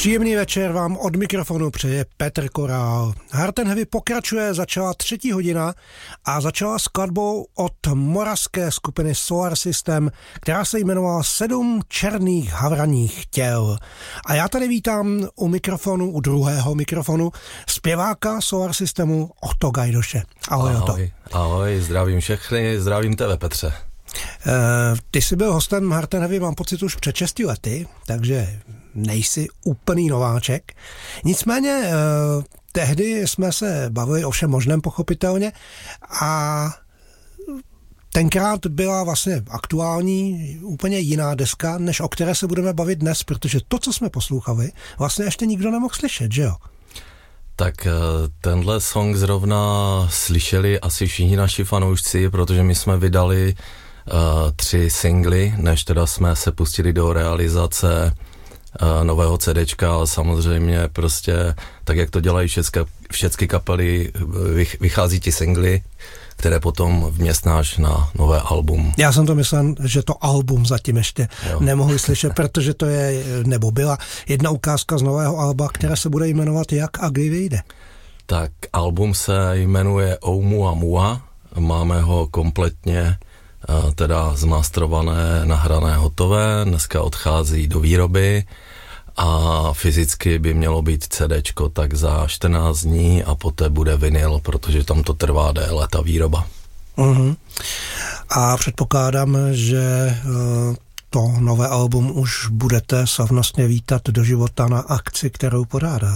Příjemný večer vám od mikrofonu přeje Petr Korál. Hard & Heavy pokračuje, začala 3. hodina a začala skladbou od moravské skupiny Solar System, která se jmenovala 7 černých havraních těl. A já tady vítám u mikrofonu, u druhého mikrofonu, zpěváka Solar Systemu Otto Gajdoše. Ahoj, Otto. Ahoj, zdravím všechny, zdravím tebe, Petře. Ty jsi byl hostem Hard & Heavy, mám pocit, už před 6 lety, takže nejsi úplný nováček. Nicméně tehdy jsme se bavili o všem možném pochopitelně a tenkrát byla vlastně aktuální úplně jiná deska, než o které se budeme bavit dnes, protože to, co jsme poslouchali, vlastně ještě nikdo nemohl slyšet, že jo? Tak tenhle song zrovna slyšeli asi všichni naši fanoušci, protože my jsme vydali 3 singly, než teda jsme se pustili do realizace nového CDčka, ale samozřejmě prostě tak, jak to dělají všechny kapely, vychází ti singly, které potom vměstnáš na nové album. Já jsem to myslel, že to album zatím ještě nemohli slyšet, protože to je, nebo byla jedna ukázka z nového alba, které se bude jmenovat Jak a kdy vyjde. Tak album se jmenuje Oumuamua, máme ho kompletně teda zmasterované, nahrané, hotové, dneska odchází do výroby a fyzicky by mělo být CDčko tak za 14 dní a poté bude vinyl, protože tam to trvá déle, ta výroba. Uh-huh. A předpokládám, že to nové album už budete slavnostně vítat do života na akci, kterou podádá.